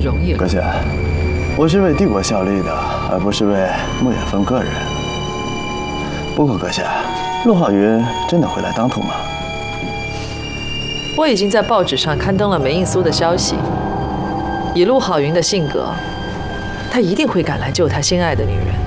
容易了。 阁下，我是为帝国效力的，而不是为穆远峰个人。不过，阁下，陆浩云真的会来当涂吗？ 我已经在报纸上刊登了梅应苏的消息。以陆浩云的性格，他一定会赶来救他心爱的女人。